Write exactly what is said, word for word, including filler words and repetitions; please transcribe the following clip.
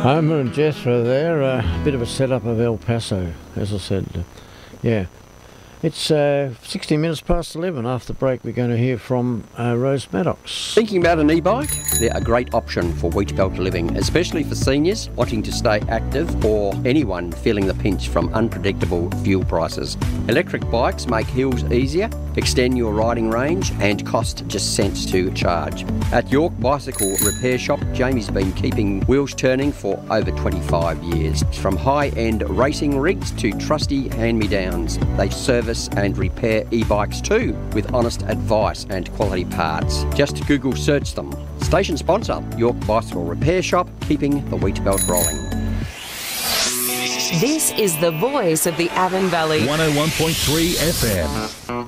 Homer and Jethro there, a uh, bit of a setup of El Paso, as I said. Uh, yeah. It's uh, sixty minutes past eleven. After the break, we're going to hear from uh, Rose Maddox. Thinking about an e-bike? They're a great option for wheatbelt living, especially for seniors wanting to stay active or anyone feeling the pinch from unpredictable fuel prices. Electric bikes make hills easier, extend your riding range and cost just cents to charge. At York Bicycle Repair Shop, Jamie's been keeping wheels turning for over twenty-five years. From high-end racing rigs to trusty hand-me-downs, they service and repair e-bikes too, with honest advice and quality parts. Just Google search them. Station sponsor, York Bicycle Repair Shop, keeping the wheat belt rolling. This is the voice of the Avon Valley. one oh one point three F M.